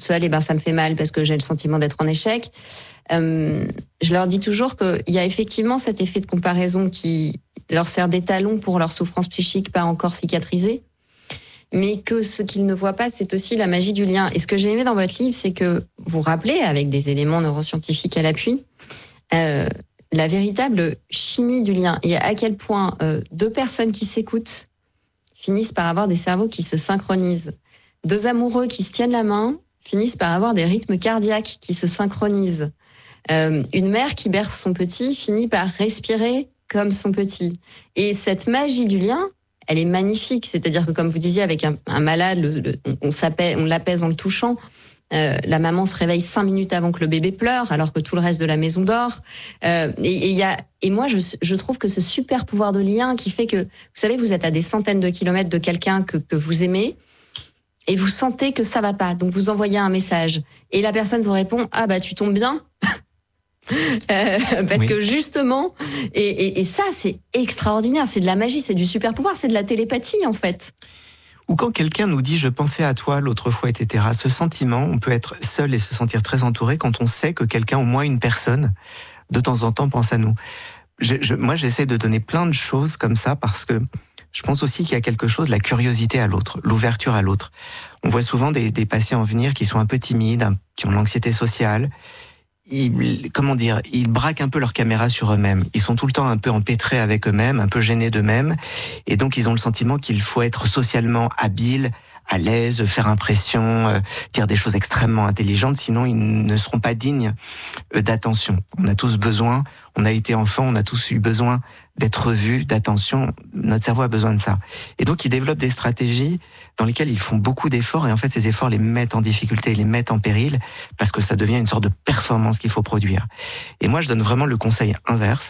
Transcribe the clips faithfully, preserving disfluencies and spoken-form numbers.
seule, et ben ça me fait mal parce que j'ai le sentiment d'être en échec. Euh, je leur dis toujours qu'il y a effectivement cet effet de comparaison qui leur sert d'étalon pour leur souffrance psychique pas encore cicatrisée, mais que ce qu'ils ne voient pas, c'est aussi la magie du lien. Et ce que j'ai aimé dans votre livre, c'est que vous rappelez, avec des éléments neuroscientifiques à l'appui, euh, la véritable chimie du lien et à quel point euh, deux personnes qui s'écoutent finissent par avoir des cerveaux qui se synchronisent. Deux amoureux qui se tiennent la main finissent par avoir des rythmes cardiaques qui se synchronisent. Euh, une mère qui berce son petit finit par respirer comme son petit. Et cette magie du lien, elle est magnifique. C'est-à-dire que, comme vous disiez, avec un, un malade, le, le, on, s'apaise, on l'apaise en le touchant. Euh, la maman se réveille cinq minutes avant que le bébé pleure, alors que tout le reste de la maison dort. Euh, et, et, y a, et moi, je, je trouve que ce super pouvoir de lien qui fait que, vous savez, vous êtes à des centaines de kilomètres de quelqu'un que, que vous aimez, et vous sentez que ça va pas. Donc, vous envoyez un message. Et la personne vous répond « Ah bah, tu tombes bien !» Euh, parce oui. que justement, et, et, et ça c'est extraordinaire, c'est de la magie, c'est du super pouvoir, c'est de la télépathie en fait. Ou quand quelqu'un nous dit « je pensais à toi l'autre fois », et cetera. Ce sentiment, on peut être seul et se sentir très entouré quand on sait que quelqu'un, au moins une personne, de temps en temps pense à nous. Je, je, moi j'essaie de donner plein de choses comme ça parce que je pense aussi qu'il y a quelque chose, la curiosité à l'autre, l'ouverture à l'autre. On voit souvent des, des patients venir qui sont un peu timides, qui ont de l'anxiété sociale. Ils, comment dire, ils braquent un peu leur caméra sur eux-mêmes. Ils sont tout le temps un peu empêtrés avec eux-mêmes, un peu gênés d'eux-mêmes. Et donc, ils ont le sentiment qu'il faut être socialement habile, à l'aise, faire impression, euh, dire des choses extrêmement intelligentes, sinon ils ne seront pas dignes euh, d'attention. On a tous besoin, on a été enfant, on a tous eu besoin d'être vus, d'attention. Notre cerveau a besoin de ça. Et donc, ils développent des stratégies dans lesquelles ils font beaucoup d'efforts, et en fait, ces efforts les mettent en difficulté, les mettent en péril, parce que ça devient une sorte de performance qu'il faut produire. Et moi, je donne vraiment le conseil inverse.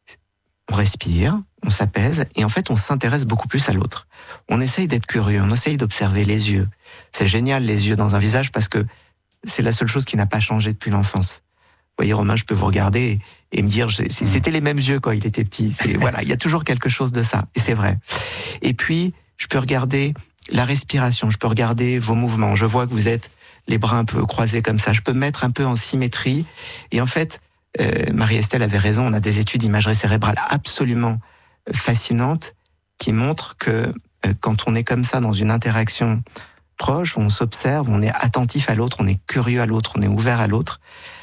On respire, on s'apaise, et en fait, on s'intéresse beaucoup plus à l'autre. On essaye d'être curieux, on essaye d'observer les yeux. C'est génial, les yeux dans un visage, parce que c'est la seule chose qui n'a pas changé depuis l'enfance. Vous voyez, Romain, je peux vous regarder et, et me dire, c'était les mêmes yeux quand il était petit. C'est, voilà, il y a toujours quelque chose de ça, et c'est vrai. Et puis, je peux regarder la respiration, je peux regarder vos mouvements. Je vois que vous êtes les bras un peu croisés comme ça. Je peux me mettre un peu en symétrie. Et en fait, euh, Marie-Estelle avait raison, on a des études d'imagerie cérébrale absolument fascinantes qui montrent que euh, quand on est comme ça dans une interaction proche, on s'observe, on est attentif à l'autre, on est curieux à l'autre, on est ouvert à l'autre,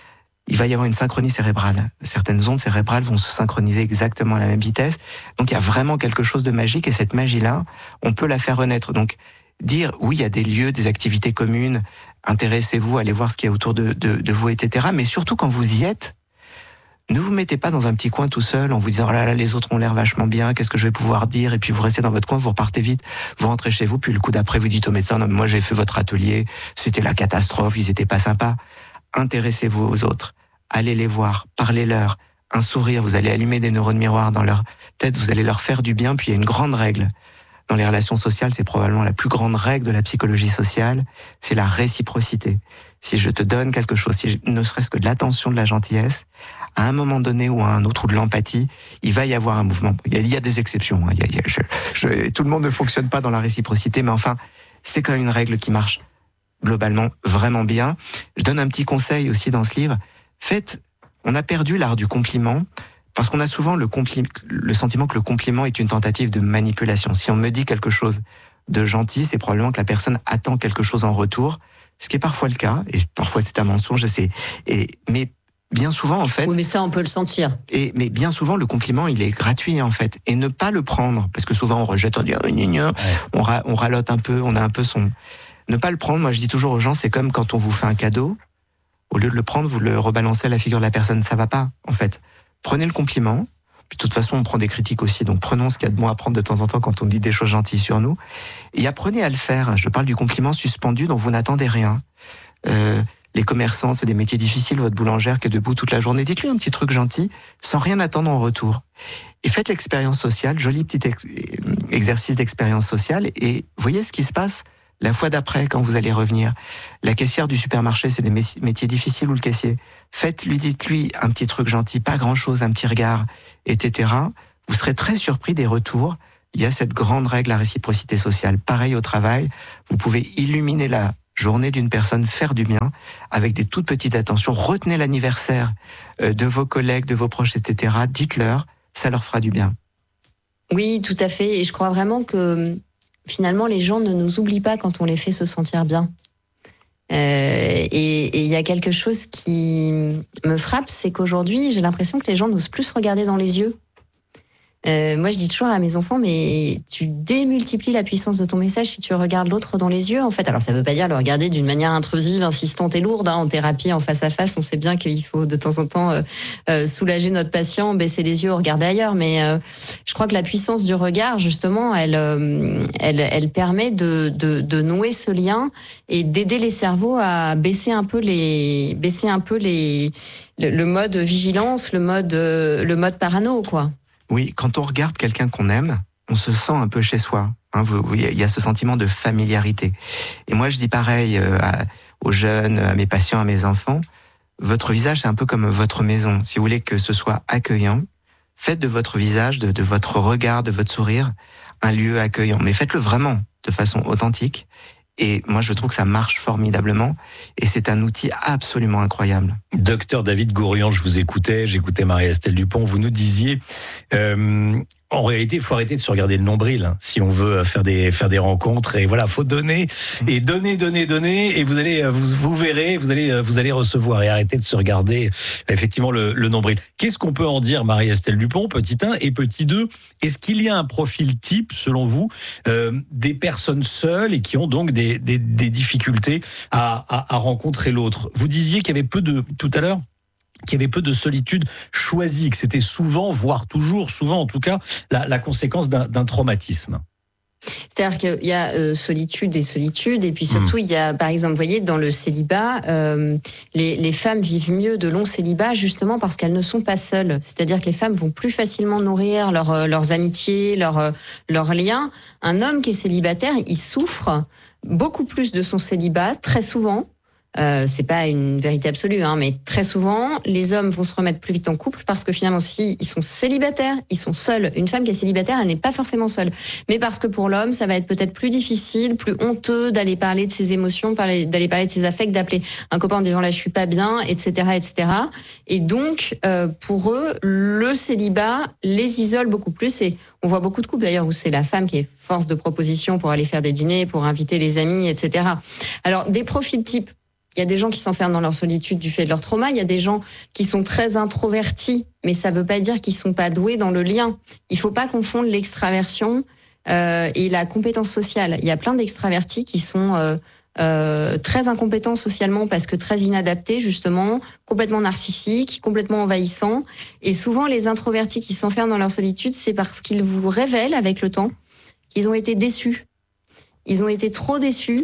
il va y avoir une synchronie cérébrale. Certaines ondes cérébrales vont se synchroniser exactement à la même vitesse. Donc il y a vraiment quelque chose de magique, et cette magie-là, on peut la faire renaître. Donc dire, oui, il y a des lieux, des activités communes, intéressez-vous, allez voir ce qu'il y a autour de, de, de vous, et cetera. Mais surtout, quand vous y êtes, ne vous mettez pas dans un petit coin tout seul en vous disant « oh là là, les autres ont l'air vachement bien, qu'est-ce que je vais pouvoir dire ?» Et puis vous restez dans votre coin, vous repartez vite, vous rentrez chez vous, puis le coup d'après, vous dites au médecin « non, mais moi j'ai fait votre atelier, c'était la catastrophe, ils étaient pas sympas. » Intéressez-vous aux autres, allez les voir, parlez-leur, un sourire, vous allez allumer des neurones miroirs dans leur tête, vous allez leur faire du bien. Puis il y a une grande règle dans les relations sociales, c'est probablement la plus grande règle de la psychologie sociale, c'est la réciprocité. Si je te donne quelque chose, si je, ne serait-ce que de l'attention, de la gentillesse, à un moment donné ou à un autre, ou de l'empathie, il va y avoir un mouvement. Il y a, il y a des exceptions, hein. il y a, il y a, je, je, tout le monde ne fonctionne pas dans la réciprocité, mais enfin, c'est quand même une règle qui marche globalement vraiment bien. Je donne un petit conseil aussi dans ce livre. Faites, on a perdu l'art du compliment parce qu'on a souvent le, compli- le sentiment que le compliment est une tentative de manipulation. Si on me dit quelque chose de gentil, c'est probablement que la personne attend quelque chose en retour, ce qui est parfois le cas, et parfois c'est un mensonge, c'est, et, mais bien souvent en fait... Oui, mais ça on peut le sentir. Et, mais bien souvent le compliment il est gratuit en fait, et ne pas le prendre, parce que souvent on rejette, on dit oh, gna, gna, ouais. on, ra- on ralote un peu, on a un peu son... Ne pas le prendre, moi je dis toujours aux gens, c'est comme quand on vous fait un cadeau, au lieu de le prendre, vous le rebalancez à la figure de la personne, ça va pas, en fait. Prenez le compliment, puis de toute façon on prend des critiques aussi, donc prenons ce qu'il y a de bon à prendre de temps en temps quand on dit des choses gentilles sur nous, et apprenez à le faire. Je parle du compliment suspendu dont vous n'attendez rien. Euh, les commerçants, c'est des métiers difficiles, votre boulangère qui est debout toute la journée, dites-lui un petit truc gentil, sans rien attendre en retour. Et faites l'expérience sociale, joli petit ex- exercice d'expérience sociale, et voyez ce qui se passe la fois d'après, quand vous allez revenir. La caissière du supermarché, c'est des métiers difficiles, ou le caissier. Faites-lui, dites-lui un petit truc gentil, pas grand-chose, un petit regard, et cetera. Vous serez très surpris des retours. Il y a cette grande règle, la réciprocité sociale. Pareil au travail, vous pouvez illuminer la journée d'une personne, faire du bien, avec des toutes petites attentions. Retenez l'anniversaire de vos collègues, de vos proches, et cetera. Dites-leur, ça leur fera du bien. Oui, tout à fait. Et je crois vraiment que finalement, les gens ne nous oublient pas quand on les fait se sentir bien. Euh, et il y a quelque chose qui me frappe, c'est qu'aujourd'hui, j'ai l'impression que les gens n'osent plus se regarder dans les yeux. Euh, moi, je dis toujours à mes enfants, mais tu démultiplies la puissance de ton message si tu regardes l'autre dans les yeux, en fait. Alors, ça veut pas dire le regarder d'une manière intrusive, insistante et lourde. Hein. En thérapie, en face à face, on sait bien qu'il faut de temps en temps euh, euh, soulager notre patient, baisser les yeux, regarder ailleurs. Mais euh, je crois que la puissance du regard, justement, elle, euh, elle, elle permet de, de, de nouer ce lien et d'aider les cerveaux à baisser un peu les, baisser un peu les, le, le mode vigilance, le mode, euh, le mode parano, quoi. Oui, quand on regarde quelqu'un qu'on aime, on se sent un peu chez soi. Hein, il y a ce sentiment de familiarité. Et moi, je dis pareil euh, à, aux jeunes, à mes patients, à mes enfants. Votre visage, c'est un peu comme votre maison. Si vous voulez que ce soit accueillant, faites de votre visage, de, de votre regard, de votre sourire, un lieu accueillant. Mais faites-le vraiment de façon authentique. Et moi, je trouve que ça marche formidablement. Et c'est un outil absolument incroyable. Docteur David Gourian, je vous écoutais, j'écoutais Marie-Estelle Dupont. Vous nous disiez, euh, en réalité, il faut arrêter de se regarder le nombril hein, si on veut faire des faire des rencontres. Et voilà, faut donner et donner, donner, donner. Et vous allez, vous, vous verrez, vous allez, vous allez recevoir. Et arrêter de se regarder effectivement le, le nombril. Qu'est-ce qu'on peut en dire, Marie-Estelle Dupont, petit un et petit deux? Est-ce qu'il y a un profil type, selon vous, euh, des personnes seules et qui ont donc des des, des difficultés à, à, à rencontrer l'autre? Vous disiez qu'il y avait peu de tout à l'heure. qu'il y avait peu de solitude choisie, que c'était souvent, voire toujours, souvent en tout cas, la, la conséquence d'un, d'un traumatisme. C'est-à-dire qu'il y a euh, solitude et solitude, et puis surtout, mmh. il y a, par exemple, vous voyez, dans le célibat, euh, les, les femmes vivent mieux de longs célibats justement parce qu'elles ne sont pas seules. C'est-à-dire que les femmes vont plus facilement nourrir leur, leurs amitiés, leurs, leurs liens. Un homme qui est célibataire, il souffre beaucoup plus de son célibat, très souvent. Euh, c'est pas une vérité absolue, hein, mais très souvent, les hommes vont se remettre plus vite en couple parce que finalement, si ils sont célibataires, ils sont seuls. Une femme qui est célibataire, elle n'est pas forcément seule. Mais parce que pour l'homme, ça va être peut-être plus difficile, plus honteux d'aller parler de ses émotions, parler, d'aller parler de ses affects, d'appeler un copain en disant là, je suis pas bien, et cetera, et cetera. Et donc, euh, pour eux, le célibat les isole beaucoup plus. Et on voit beaucoup de couples d'ailleurs où c'est la femme qui est force de proposition pour aller faire des dîners, pour inviter les amis, et cetera. Alors, des profils types. Il y a des gens qui s'enferment dans leur solitude du fait de leur trauma. Il y a des gens qui sont très introvertis, mais ça ne veut pas dire qu'ils sont pas doués dans le lien. Il faut pas confondre l'extraversion euh, et la compétence sociale. Il y a plein d'extravertis qui sont euh, euh, très incompétents socialement parce que très inadaptés, justement, complètement narcissiques, complètement envahissants. Et souvent, les introvertis qui s'enferment dans leur solitude, c'est parce qu'ils vous révèlent avec le temps qu'ils ont été déçus. Ils ont été trop déçus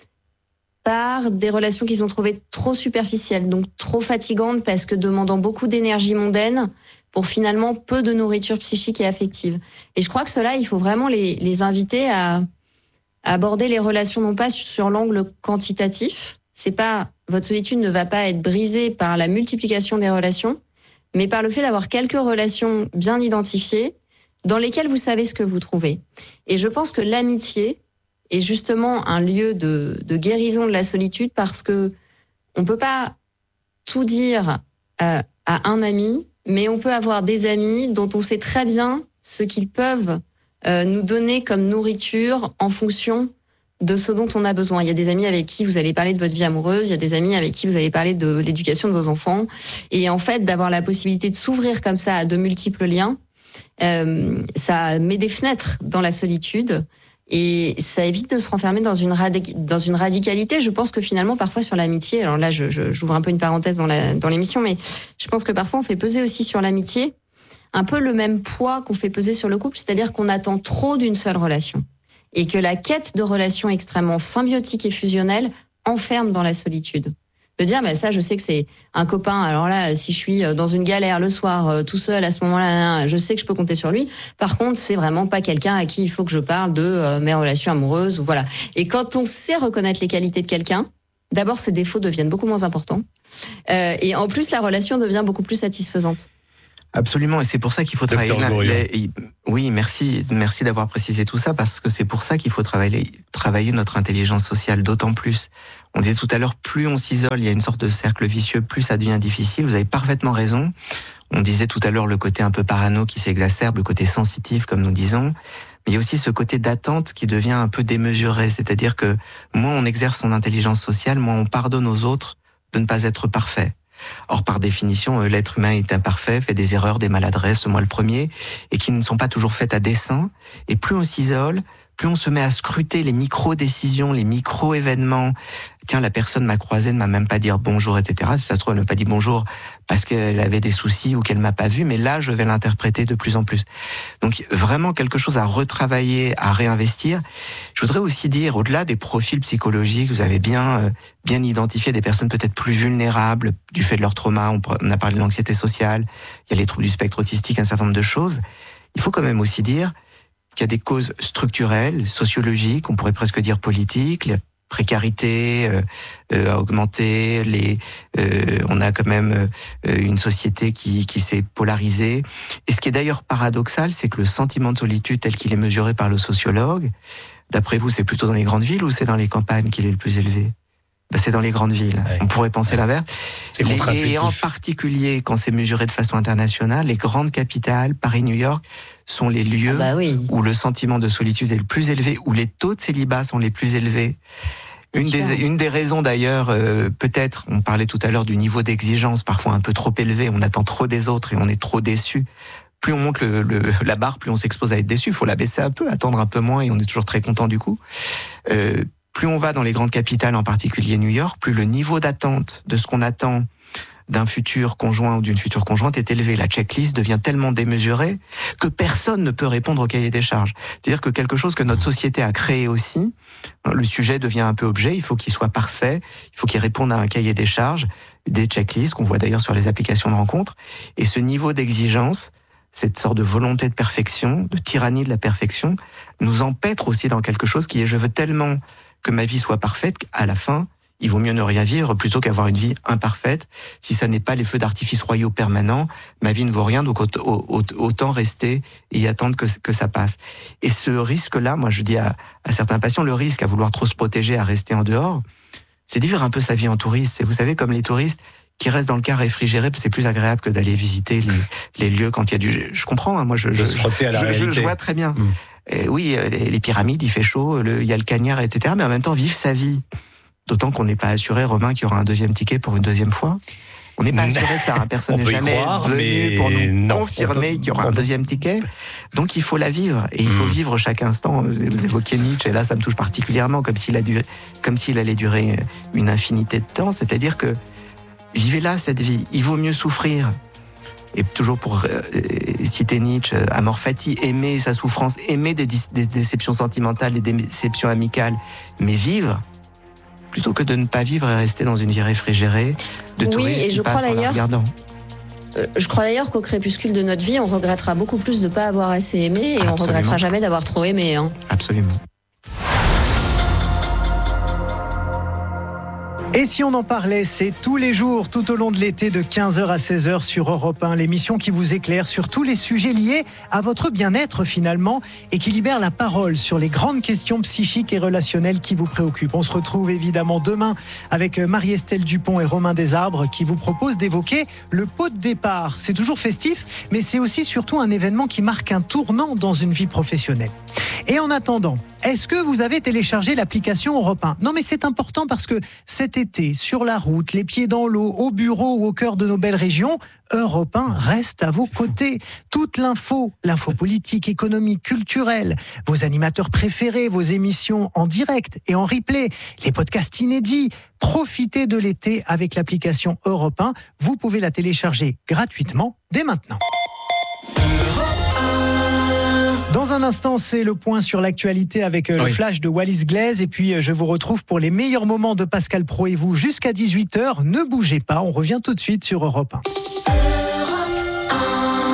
par des relations qu'ils ont trouvées trop superficielles, donc trop fatigantes parce que demandant beaucoup d'énergie mondaine pour finalement peu de nourriture psychique et affective. Et je crois que cela, il faut vraiment les, les inviter à, à aborder les relations non pas sur l'angle quantitatif. C'est pas, votre solitude ne va pas être brisée par la multiplication des relations, mais par le fait d'avoir quelques relations bien identifiées dans lesquelles vous savez ce que vous trouvez. Et je pense que l'amitié est justement un lieu de, de guérison de la solitude parce que on peut pas tout dire euh, à un ami, mais on peut avoir des amis dont on sait très bien ce qu'ils peuvent euh, nous donner comme nourriture en fonction de ce dont on a besoin. Il y a des amis avec qui vous allez parler de votre vie amoureuse, il y a des amis avec qui vous allez parler de l'éducation de vos enfants. Et en fait, d'avoir la possibilité de s'ouvrir comme ça à de multiples liens, euh, ça met des fenêtres dans la solitude. Et ça évite de se renfermer dans une, radic- dans une radicalité. Je pense que finalement, parfois sur l'amitié, alors là, je, je, j'ouvre un peu une parenthèse dans, la, dans l'émission, mais je pense que parfois on fait peser aussi sur l'amitié un peu le même poids qu'on fait peser sur le couple, c'est-à-dire qu'on attend trop d'une seule relation. Et que la quête de relations extrêmement symbiotiques et fusionnelles enferme dans la solitude. De dire, bah, ça, je sais que c'est un copain. Alors là, si je suis dans une galère le soir, euh, tout seul, à ce moment-là, je sais que je peux compter sur lui. Par contre, c'est vraiment pas quelqu'un à qui il faut que je parle de euh, mes relations amoureuses ou voilà. Et quand on sait reconnaître les qualités de quelqu'un, d'abord, ses défauts deviennent beaucoup moins importants. Euh, et en plus, la relation devient beaucoup plus satisfaisante. Absolument, et c'est pour ça qu'il faut Docteur travailler. Les, oui, merci, merci d'avoir précisé tout ça, parce que c'est pour ça qu'il faut travailler, travailler notre intelligence sociale, d'autant plus. On disait tout à l'heure, plus on s'isole, il y a une sorte de cercle vicieux, plus ça devient difficile. Vous avez parfaitement raison. On disait tout à l'heure le côté un peu parano qui s'exacerbe, le côté sensitif, comme nous disons. Mais il y a aussi ce côté d'attente qui devient un peu démesuré. C'est-à-dire que moins on exerce son intelligence sociale, moins on pardonne aux autres de ne pas être parfait. Or, par définition, l'être humain est imparfait, fait des erreurs, des maladresses, moi le premier, et qui ne sont pas toujours faites à dessein. Et plus on s'isole, plus on se met à scruter les micro-décisions, les micro-événements. Tiens, la personne m'a croisé, ne m'a même pas dit bonjour, et cetera. Si ça se trouve, elle ne m'a pas dit bonjour parce qu'elle avait des soucis ou qu'elle m'a pas vu, mais là, je vais l'interpréter de plus en plus. Donc, vraiment quelque chose à retravailler, à réinvestir. Je voudrais aussi dire, au-delà des profils psychologiques, vous avez bien, euh, bien identifié des personnes peut-être plus vulnérables du fait de leur trauma. On, on a parlé de l'anxiété sociale, il y a les troubles du spectre autistique, un certain nombre de choses. Il faut quand même aussi dire qu'il y a des causes structurelles, sociologiques, on pourrait presque dire politiques, la précarité euh, euh, a augmenté, les, euh, on a quand même euh, une société qui, qui s'est polarisée. Et ce qui est d'ailleurs paradoxal, c'est que le sentiment de solitude tel qu'il est mesuré par le sociologue, d'après vous, c'est plutôt dans les grandes villes ou c'est dans les campagnes qu'il est le plus élevé ? Ben, c'est dans les grandes villes. Ouais. On pourrait penser ouais. l'inverse. C'est contre-intuitif. Et en particulier, quand c'est mesuré de façon internationale, les grandes capitales, Paris, New York, sont les lieux ah bah oui. où le sentiment de solitude est le plus élevé, où les taux de célibat sont les plus élevés. Une des, une des raisons d'ailleurs, euh, peut-être, on parlait tout à l'heure du niveau d'exigence, parfois un peu trop élevé, on attend trop des autres et on est trop déçu. Plus on monte le, le, la barre, plus on s'expose à être déçu. Il faut la baisser un peu, attendre un peu moins et on est toujours très content du coup. Euh, Plus on va dans les grandes capitales, en particulier New York, plus le niveau d'attente de ce qu'on attend d'un futur conjoint ou d'une future conjointe est élevé. La checklist devient tellement démesurée que personne ne peut répondre au cahier des charges. C'est-à-dire que quelque chose que notre société a créé aussi, le sujet devient un peu objet, il faut qu'il soit parfait, il faut qu'il réponde à un cahier des charges, des checklists qu'on voit d'ailleurs sur les applications de rencontres. Et ce niveau d'exigence, cette sorte de volonté de perfection, de tyrannie de la perfection, nous empêtre aussi dans quelque chose qui est je veux tellement que ma vie soit parfaite, à la fin, il vaut mieux ne rien vivre plutôt qu'avoir une vie imparfaite. Si ça n'est pas les feux d'artifice royaux permanents, ma vie ne vaut rien, donc autant rester et y attendre que, que ça passe. Et ce risque-là, moi je dis à, à certains patients, le risque à vouloir trop se protéger, à rester en dehors, c'est de vivre un peu sa vie en touriste. Et vous savez, comme les touristes qui restent dans le car réfrigéré, c'est plus agréable que d'aller visiter les, les lieux quand il y a du... Je comprends, hein, moi je, je, je, je, je, je vois très bien. Mmh. Euh, oui, les, les pyramides, il fait chaud, il y a le cagnard, et cetera. Mais en même temps, vivre sa vie. D'autant qu'on n'est pas assuré, Romain, qu'il y aura un deuxième ticket pour une deuxième fois. On n'est pas assuré de ça. Personne n'est jamais croire, venu pour nous non, confirmer qu'il y aura un deuxième ticket. Donc il faut la vivre. Et il faut mmh. vivre chaque instant. Vous évoquez Nietzsche, et là ça me touche particulièrement, comme s'il, a duré, comme s'il allait durer une infinité de temps. C'est-à-dire que vivez-la, cette vie. Il vaut mieux souffrir. Et toujours pour euh, citer Nietzsche, amor fati, aimer sa souffrance, aimer des, des déceptions sentimentales, des déceptions amicales, mais vivre, plutôt que de ne pas vivre et rester dans une vie réfrigérée, de oui, touristes et qui je passent crois en la regardant. Euh, je crois d'ailleurs qu'au crépuscule de notre vie, on regrettera beaucoup plus de ne pas avoir assez aimé, et Absolument. On regrettera jamais d'avoir trop aimé. Hein. Absolument. Et si on en parlait, c'est tous les jours, tout au long de l'été, de quinze heures à seize heures sur Europe un, l'émission qui vous éclaire sur tous les sujets liés à votre bien-être finalement, et qui libère la parole sur les grandes questions psychiques et relationnelles qui vous préoccupent. On se retrouve évidemment demain avec Marie-Estelle Dupont et Romain Desarbres qui vous proposent d'évoquer le pot de départ. C'est toujours festif, mais c'est aussi surtout un événement qui marque un tournant dans une vie professionnelle. Et en attendant, est-ce que vous avez téléchargé l'application Europe un ? Non, mais c'est important parce que cet été, sur la route, les pieds dans l'eau, au bureau ou au cœur de nos belles régions, Europe un reste à vos côtés. Toute l'info, l'info politique, économique, culturelle, vos animateurs préférés, vos émissions en direct et en replay, les podcasts inédits. Profitez de l'été avec l'application Europe un. Vous pouvez la télécharger gratuitement dès maintenant. Dans un instant, c'est le point sur l'actualité avec le oui. flash de Wallis Glaise. Et puis, je vous retrouve pour les meilleurs moments de Pascal Praud et vous jusqu'à dix-huit heures. Ne bougez pas, on revient tout de suite sur Europe un.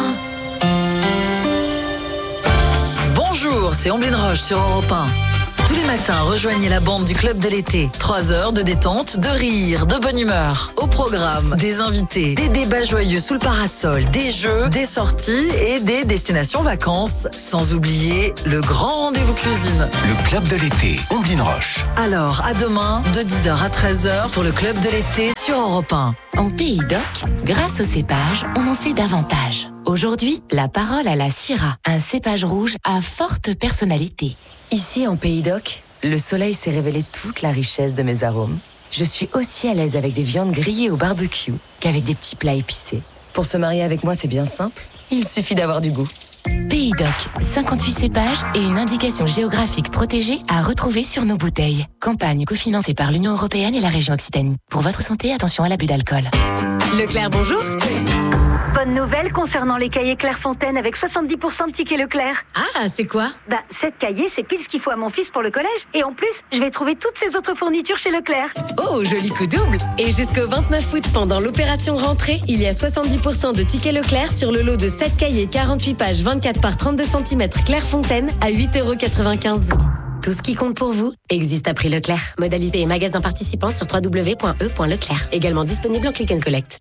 Bonjour, c'est Omblin Roche sur Europe un. Tous les matins, rejoignez la bande du Club de l'été. Trois heures de détente, de rire, de bonne humeur. Au programme, des invités, des débats joyeux sous le parasol, des jeux, des sorties et des destinations vacances. Sans oublier le grand rendez-vous cuisine. Le Club de l'été, Omblin Roche. Alors, à demain, de dix heures à treize heures pour le Club de l'été sur Europe un. En Pays d'Oc, grâce au cépage, on en sait davantage. Aujourd'hui, la parole à la Syrah, un cépage rouge à forte personnalité. Ici, en Pays d'Oc, le soleil s'est révélé toute la richesse de mes arômes. Je suis aussi à l'aise avec des viandes grillées au barbecue qu'avec des petits plats épicés. Pour se marier avec moi, c'est bien simple. Il suffit d'avoir du goût. Pays d'Oc, cinquante-huit cépages et une indication géographique protégée à retrouver sur nos bouteilles. Campagne cofinancée par l'Union européenne et la région Occitanie. Pour votre santé, attention à l'abus d'alcool. Leclerc, bonjour. Bonne nouvelle concernant les cahiers Clairefontaine avec soixante-dix pour cent de tickets Leclerc. Ah, c'est quoi? Bah, sept cahiers, c'est pile ce qu'il faut à mon fils pour le collège. Et en plus, je vais trouver toutes ses autres fournitures chez Leclerc. Oh, joli coup double. Et jusqu'au vingt-neuf août, pendant l'opération rentrée, il y a soixante-dix pour cent de tickets Leclerc sur le lot de sept cahiers quarante-huit pages vingt-quatre par trente-deux centimètres Clairefontaine à huit euros quatre-vingt-quinze. Tout ce qui compte pour vous existe à prix Leclerc. Modalité et magasin participants sur w w w point e point leclerc. Également disponible en click and collect.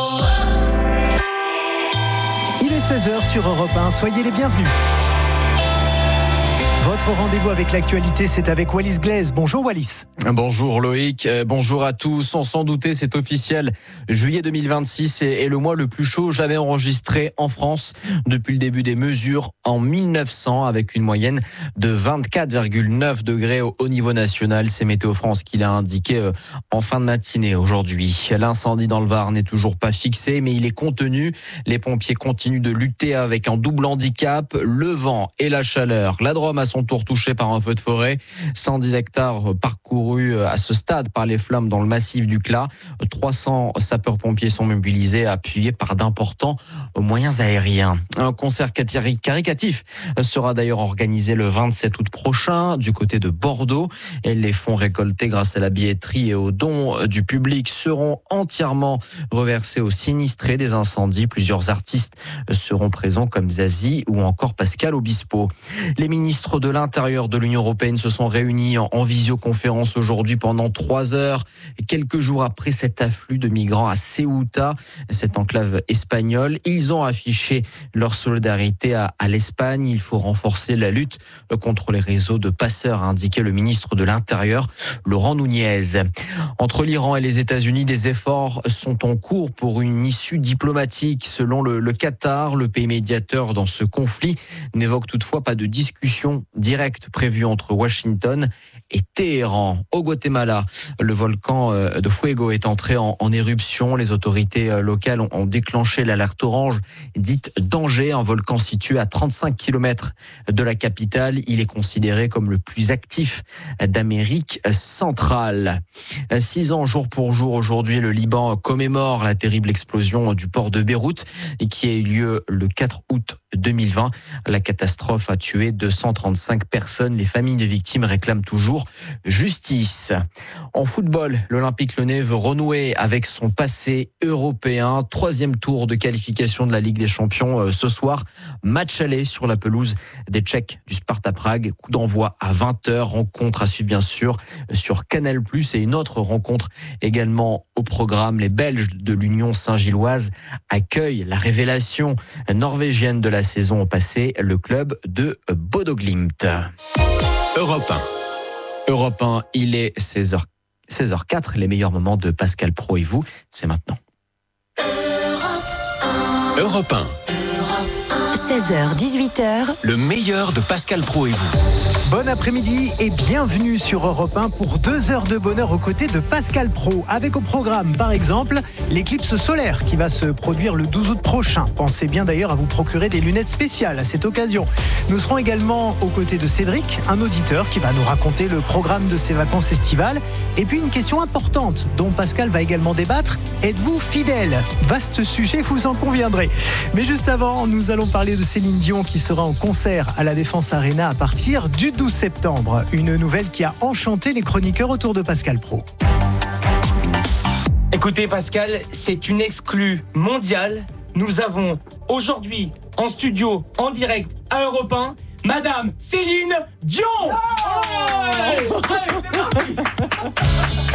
Il est seize heures sur Europe un, soyez les bienvenus. Votre rendez-vous avec l'actualité, c'est avec Wallis Glaise. Bonjour Wallis. Bonjour Loïc, euh, bonjour à tous. Sans s'en douter, c'est officiel. Juillet deux mille vingt-six est, est le mois le plus chaud jamais enregistré en France depuis le début des mesures en mille neuf cents, avec une moyenne de vingt-quatre virgule neuf degrés au, au niveau national. C'est Météo France qui l'a indiqué euh, en fin de matinée aujourd'hui. L'incendie dans le Var n'est toujours pas fixé, mais il est contenu. Les pompiers continuent de lutter avec un double handicap, le vent et la chaleur. La Drôme a son tour touché par un feu de forêt. cent dix hectares parcourus à ce stade par les flammes dans le massif du Clat. trois cents sapeurs-pompiers sont mobilisés, appuyés par d'importants moyens aériens. Un concert caricatif sera d'ailleurs organisé le vingt-sept août prochain du côté de Bordeaux. Et les fonds récoltés grâce à la billetterie et aux dons du public seront entièrement reversés aux sinistrés des incendies. Plusieurs artistes seront présents comme Zazie ou encore Pascal Obispo. Les ministres de l'Intérieur de l'Union européenne se sont réunis en, en visioconférence aujourd'hui pendant trois heures, quelques jours après cet afflux de migrants à Ceuta, cette enclave espagnole. Ils ont affiché leur solidarité à, à l'Espagne. Il faut renforcer la lutte contre les réseaux de passeurs, a indiqué le ministre de l'Intérieur, Laurent Nunez. Entre l'Iran et les États-Unis, des efforts sont en cours pour une issue diplomatique. Selon le, le Qatar, le pays médiateur dans ce conflit n'évoque toutefois pas de discussion directe prévue entre Washington et Téhéran. Au Guatemala, le volcan de Fuego est entré en, en éruption. Les autorités locales ont, ont déclenché l'alerte orange dite danger. Un volcan situé à trente-cinq kilomètres de la capitale. Il est considéré comme le plus actif d'Amérique centrale. Six ans jour pour jour aujourd'hui, le Liban commémore la terrible explosion du port de Beyrouth et qui a eu lieu le quatre août deux mille vingt. La catastrophe a tué deux cent trente-cinq personnes. Les familles des victimes réclament toujours justice. En football, l'Olympique Lyonnais veut renouer avec son passé européen. Troisième tour de qualification de la Ligue des Champions ce soir. Match aller sur la pelouse des Tchèques du Sparta Prague. Coup d'envoi à vingt heures. Rencontre à suivre bien sûr sur Canal plus, et une autre rencontre également au programme. Les Belges de l'Union Saint-Gilloise accueillent la révélation norvégienne de la saison passée, le club de Bodo Glimt. Europe un. Europe un, il est seize heures, seize heures quatre, les meilleurs moments de Pascal Praud et vous, c'est maintenant. Europe un. seize heures dix-huit heures. Le meilleur de Pascal Praud et vous. Bon après-midi et bienvenue sur Europe un pour deux heures de bonheur aux côtés de Pascal Praud. Avec au programme, par exemple, l'éclipse solaire qui va se produire le douze août prochain. Pensez bien d'ailleurs à vous procurer des lunettes spéciales à cette occasion. Nous serons également aux côtés de Cédric, un auditeur qui va nous raconter le programme de ses vacances estivales. Et puis une question importante dont Pascal va également débattre. Êtes-vous fidèle ? Vaste sujet, vous en conviendrez. Mais juste avant, nous allons parler de Céline Dion qui sera en concert à la Défense Arena à partir du douze septembre. Une nouvelle qui a enchanté les chroniqueurs autour de Pascal Praud. Écoutez Pascal, c'est une exclue mondiale. Nous avons aujourd'hui en studio, en direct à Europe un, Madame Céline Dion. Oh Allez, c'est parti.